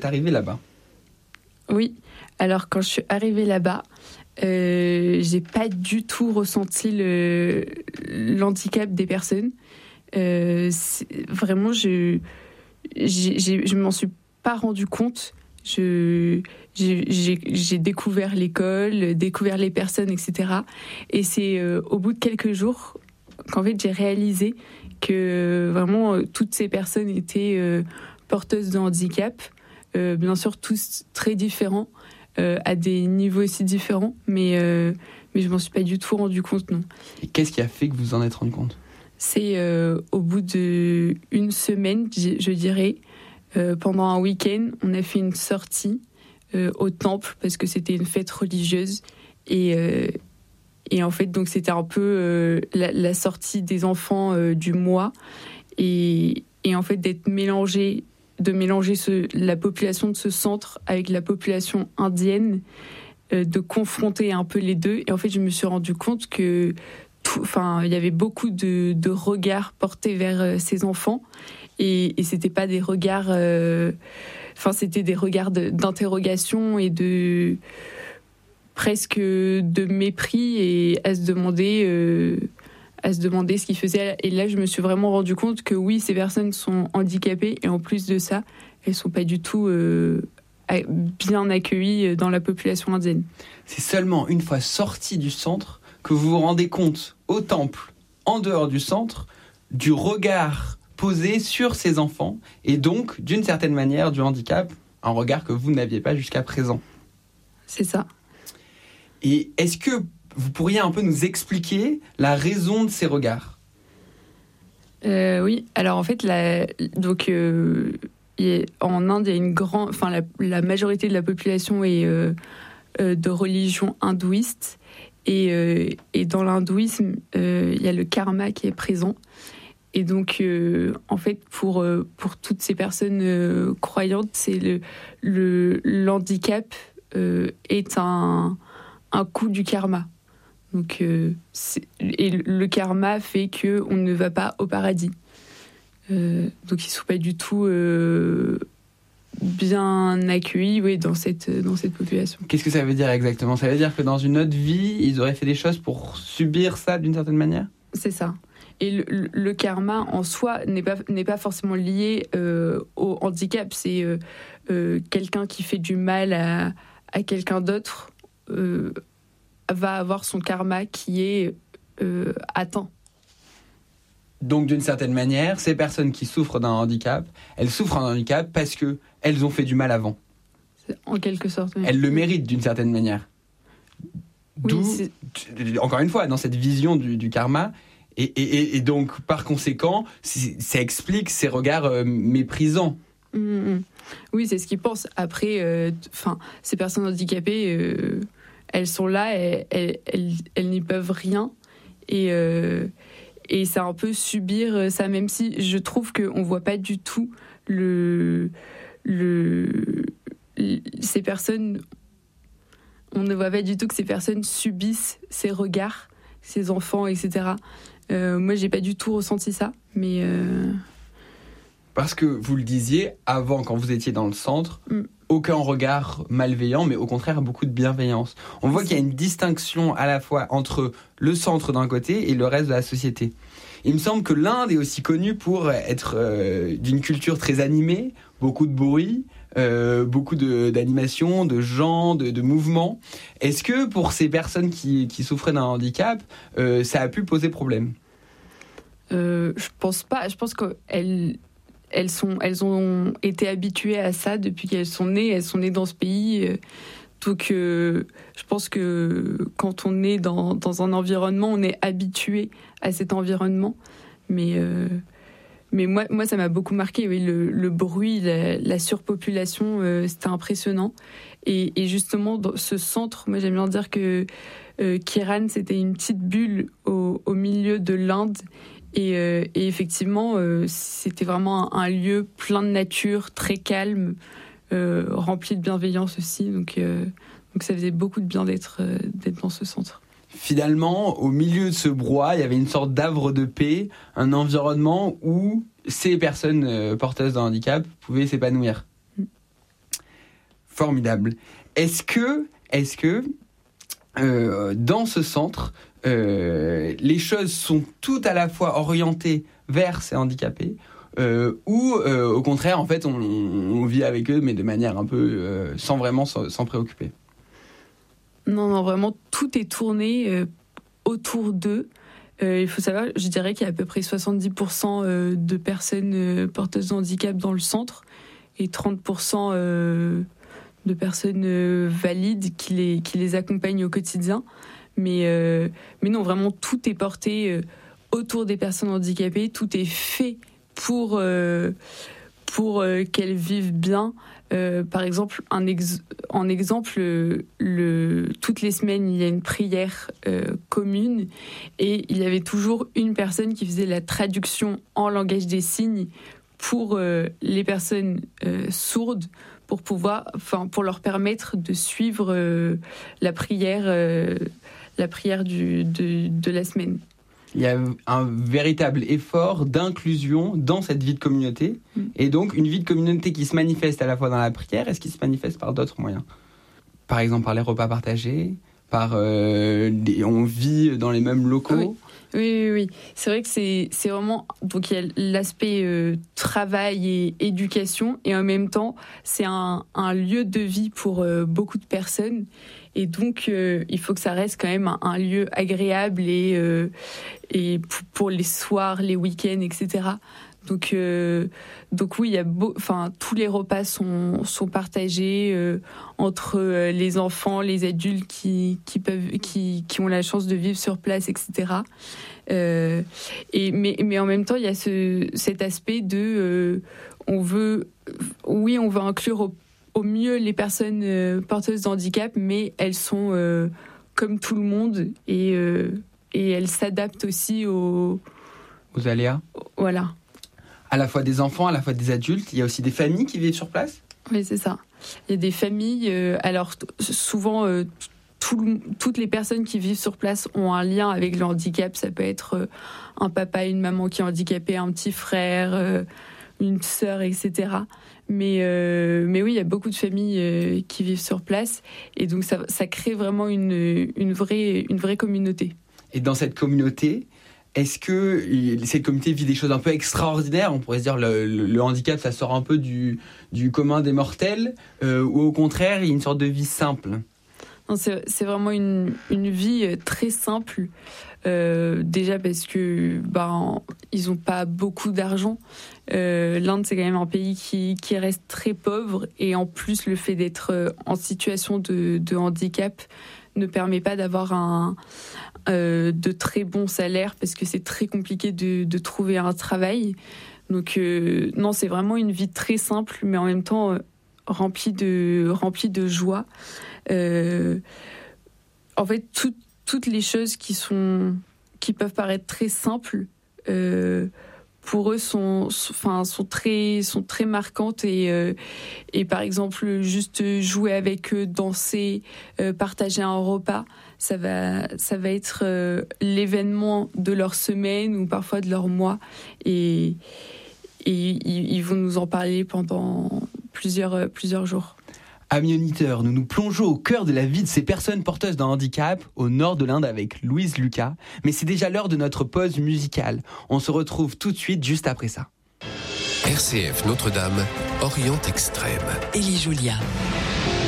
T'es arrivée là-bas? Oui, alors quand je suis arrivée là-bas, j'ai pas du tout ressenti l'handicap des personnes. Vraiment, je m'en suis pas rendu compte. J'ai découvert l'école, découvert les personnes, etc. Et c'est au bout de quelques jours qu'en fait j'ai réalisé que vraiment toutes ces personnes étaient porteuses de handicap. Bien sûr, tous très différents, à des niveaux aussi différents, mais je m'en suis pas du tout rendu compte, non. Et qu'est-ce qui a fait que vous en êtes rendu compte? C'est au bout d'une semaine, je dirais, pendant un week-end, on a fait une sortie au temple parce que c'était une fête religieuse et en fait donc c'était un peu la sortie des enfants du mois et en fait de mélanger la population de ce centre avec la population indienne, de confronter un peu les deux. Et en fait, je me suis rendu compte que il y avait beaucoup de regards portés vers ces enfants. Et c'était pas des regards... c'était des regards d'interrogation et presque de mépris et à se demander ce qu'ils faisaient. Et là, je me suis vraiment rendu compte que oui, ces personnes sont handicapées et en plus de ça, elles sont pas du tout bien accueillies dans la population indienne. C'est seulement une fois sorti du centre que vous vous rendez compte au temple, en dehors du centre, du regard posé sur ces enfants et donc, d'une certaine manière, du handicap, un regard que vous n'aviez pas jusqu'à présent. C'est ça. Et est-ce que vous pourriez un peu nous expliquer la raison de ces regards? Oui, alors en fait, en Inde, il y a la majorité de la population est de religion hindouiste. Et dans l'hindouisme, il y a le karma qui est présent. Et donc, en fait, pour toutes ces personnes croyantes, c'est l'handicap est un coup du karma. Donc, et le karma fait qu'on ne va pas au paradis. Donc, ils ne sont pas du tout bien accueillis, oui, dans cette population. Qu'est-ce que ça veut dire exactement? Ça veut dire que dans une autre vie, ils auraient fait des choses pour subir ça d'une certaine manière? C'est ça. Et le karma en soi n'est pas forcément lié au handicap. C'est quelqu'un qui fait du mal à quelqu'un d'autre va avoir son karma qui est atteint. Donc, d'une certaine manière, ces personnes qui souffrent d'un handicap, elles souffrent d'un handicap parce qu'elles ont fait du mal avant. En quelque sorte, oui. Elles le méritent d'une certaine manière. Oui, D'où, encore une fois, dans cette vision du karma, et donc, par conséquent, ça explique ces regards méprisants. Oui, c'est ce qu'ils pensent. Après, ces personnes handicapées, elles sont là, elles n'y peuvent rien. Et c'est un peu subir ça, même si je trouve qu'on ne voit pas du tout ces personnes... On ne voit pas du tout que ces personnes subissent ces regards, ces enfants, etc. Moi, j'ai pas du tout ressenti ça, mais... Parce que vous le disiez, avant, quand vous étiez dans le centre, aucun regard malveillant, mais au contraire, beaucoup de bienveillance. On voit qu'il y a une distinction à la fois entre le centre d'un côté et le reste de la société. Il me semble que l'Inde est aussi connue pour être d'une culture très animée, beaucoup de bruit, beaucoup d'animation, de gens, de mouvements. Est-ce que pour ces personnes qui souffraient d'un handicap, ça a pu poser problème? Je pense pas. Je pense qu'elles ont été habituées à ça depuis qu'elles sont nées. Elles sont nées dans ce pays. Donc, je pense que quand on est dans un environnement, on est habitué à cet environnement. Mais moi, ça m'a beaucoup marqué. Oui, le bruit, la surpopulation, c'était impressionnant. Et justement, dans ce centre, moi, j'aime bien dire que Kiran, c'était une petite bulle au milieu de l'Inde. Et effectivement, c'était vraiment un lieu plein de nature, très calme, rempli de bienveillance aussi. Donc ça faisait beaucoup de bien d'être dans ce centre. Finalement, au milieu de ce brouhaha, il y avait une sorte d'havre de paix, un environnement où ces personnes porteuses d'un handicap pouvaient s'épanouir. Formidable. Est-ce que dans ce centre, les choses sont toutes à la fois orientées vers ces handicapés ou au contraire, en fait, on vit avec eux, mais de manière un peu sans s'en préoccuper? Non, vraiment, tout est tourné autour d'eux. Il faut savoir, je dirais qu'il y a à peu près 70% de personnes porteuses de handicap dans le centre et 30% de personnes valides qui les accompagnent au quotidien. Mais non, vraiment, tout est porté autour des personnes handicapées. Tout est fait pour qu'elles vivent bien. Par exemple, toutes les semaines, il y a une prière commune et il y avait toujours une personne qui faisait la traduction en langage des signes pour les personnes sourdes pour leur permettre de suivre la prière de la semaine. Il y a un véritable effort d'inclusion dans cette vie de communauté. Et donc, une vie de communauté qui se manifeste à la fois dans la prière, est-ce qu'il se manifeste par d'autres moyens? Par exemple, par les repas partagés, on vit dans les mêmes locaux. Oui. C'est vrai que c'est vraiment... Donc, il y a l'aspect travail et éducation. Et en même temps, c'est un lieu de vie pour beaucoup de personnes. Et donc, il faut que ça reste quand même un lieu agréable et pour les soirs, les week-ends, etc. Donc oui, il y a tous les repas sont partagés entre les enfants, les adultes qui ont la chance de vivre sur place, etc. Mais en même temps, il y a cet aspect de on veut inclure au mieux les personnes porteuses de handicap, mais elles sont comme tout le monde et elles s'adaptent aussi aux aléas. Voilà. À la fois des enfants, à la fois des adultes. Il y a aussi des familles qui vivent sur place? Oui, c'est ça. Il y a des familles. Alors, souvent, toutes les personnes qui vivent sur place ont un lien avec le handicap. Ça peut être un papa, une maman qui est handicapé, un petit frère, une sœur, etc. Mais oui, il y a beaucoup de familles qui vivent sur place. Et donc, ça crée vraiment une vraie communauté. Et dans cette communauté, est-ce que cette communauté vit des choses un peu extraordinaires? On pourrait se dire le handicap, ça sort un peu du commun des mortels, ou au contraire, il y a une sorte de vie simple? Non, c'est vraiment une vie très simple. Déjà parce que ils n'ont pas beaucoup d'argent. L'Inde, c'est quand même un pays qui reste très pauvre. Et en plus, le fait d'être en situation de handicap ne permet pas d'avoir de très bons salaires parce que c'est très compliqué de trouver un travail. Donc non, c'est vraiment une vie très simple, mais en même temps remplie de joie. En fait, toutes les choses qui peuvent paraître très simples, pour eux sont très marquantes et par exemple juste jouer avec eux, danser, partager un repas, ça va être l'événement de leur semaine ou parfois de leur mois et ils vont nous en parler pendant plusieurs jours. Amis auditeurs, nous nous plongeons au cœur de la vie de ces personnes porteuses d'un handicap au nord de l'Inde avec Louise Lucas. Mais c'est déjà l'heure de notre pause musicale. On se retrouve tout de suite juste après ça. RCF Notre-Dame, Orient Extrême. Élie Julia.